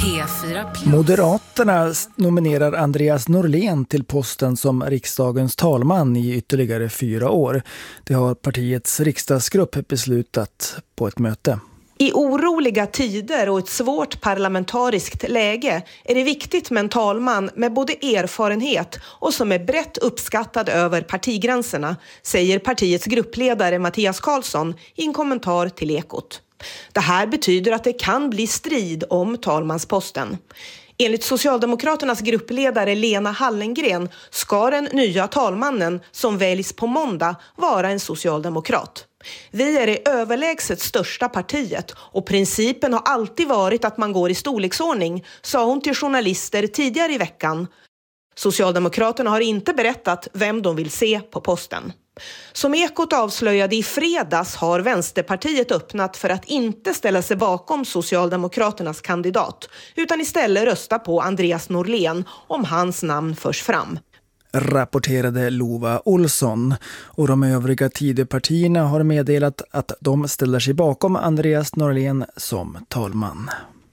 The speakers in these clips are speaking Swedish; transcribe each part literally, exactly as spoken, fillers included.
P fyra Plus. Moderaterna nominerar Andreas Norlén till posten som riksdagens talman i ytterligare fyra år. Det har partiets riksdagsgrupp beslutat på ett möte. I oroliga tider och ett svårt parlamentariskt läge är det viktigt med en talman med både erfarenhet och som är brett uppskattad över partigränserna, säger partiets gruppledare Mattias Karlsson i en kommentar till Ekot. Det här betyder att det kan bli strid om talmansposten. Enligt Socialdemokraternas gruppledare Lena Hallengren ska den nya talmannen som väljs på måndag vara en socialdemokrat. Vi är det överlägset största partiet och principen har alltid varit att man går i storleksordning, sa hon till journalister tidigare i veckan. Socialdemokraterna har inte berättat vem de vill se på posten. Som Ekot avslöjade i fredags har Vänsterpartiet öppnat för att inte ställa sig bakom Socialdemokraternas kandidat utan istället rösta på Andreas Norlén om hans namn förs fram. Rapporterade Lova Olsson, och de övriga Tidöpartierna har meddelat att de ställer sig bakom Andreas Norlén som talman.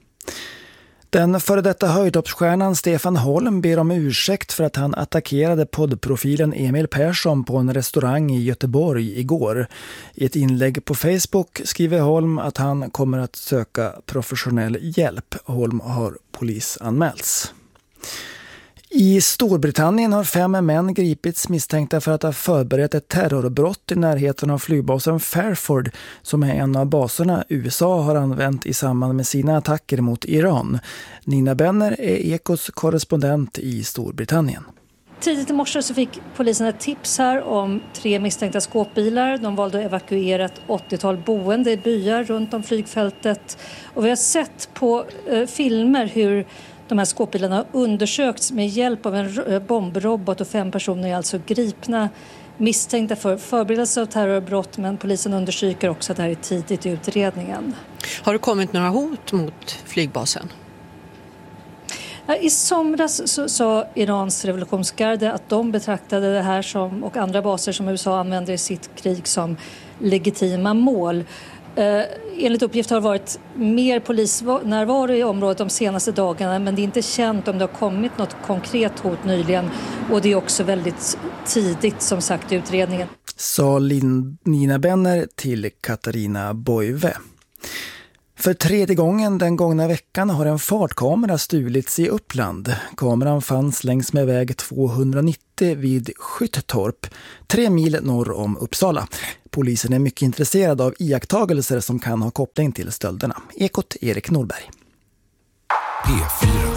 Den före detta höjdhoppsstjärnan Stefan Holm ber om ursäkt för att han attackerade poddprofilen Emil Persson på en restaurang i Göteborg igår. I ett inlägg på Facebook skriver Holm att han kommer att söka professionell hjälp. Holm har polisanmälts. I Storbritannien har fem män gripits misstänkta för att ha förberett ett terrorbrott i närheten av flygbasen Fairford, som är en av baserna U S A har använt i samband med sina attacker mot Iran. Nina Benner är Ekots korrespondent i Storbritannien. Tidigt i morse så fick polisen ett tips här om tre misstänkta skåpbilar. De valde att evakuera ett åttiotal boende i byar runt om flygfältet. Och vi har sett på eh, filmer hur de här skåpbilarna har undersökts med hjälp av en bombrobot och fem personer är alltså gripna misstänkta för förberedelse av terrorbrott, men polisen undersöker också att det här är tidigt i utredningen. Har det kommit några hot mot flygbasen? I somras så sa Irans revolutionsgarde att de betraktade det här som, och andra baser som U S A använder i sitt krig, som legitima mål. Eh, enligt uppgift har det varit mer polisnärvaro i området de senaste dagarna, men det är inte känt om det har kommit något konkret hot nyligen, och det är också väldigt tidigt som sagt i utredningen. Sa Lin- Nina Benner till Katarina Boive. För tredje gången den gångna veckan har en fartkamera stulits i Uppland. Kameran fanns längs med väg tvåhundranittio vid Skyttorp, tre mil norr om Uppsala. Polisen är mycket intresserad av iakttagelser som kan ha koppling till stölderna. Ekot Erik Norberg. P fyra.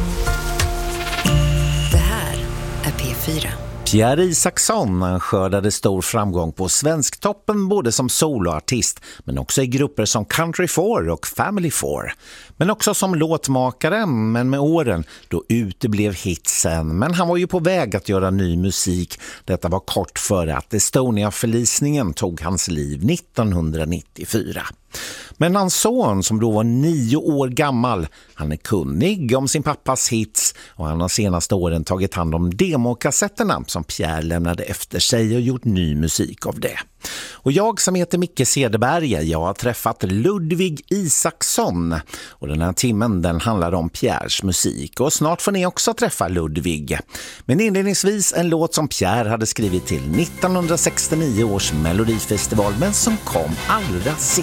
Det här är P fyra. Pierre Isaksson skördade stor framgång på Svensktoppen både som soloartist men också i grupper som Country four och Family four. Men också som låtmakare, men med åren då uteblev hitsen. Men han var ju på väg att göra ny musik. Detta var kort före att Estonia-förlisningen tog hans liv nittonhundranittiofyra. Men hans son, som då var nio år gammal, han är kunnig om sin pappas hits och han har senaste åren tagit hand om demokassetterna som Pierre lämnade efter sig och gjort ny musik av det. Och jag som heter Micke Cederberg, jag har träffat Ludvig Isaksson och den här timmen den handlar om Pierres musik och snart får ni också träffa Ludvig. Men inledningsvis en låt som Pierre hade skrivit till nittonhundrasextionio års Melodifestival men som kom allra sist.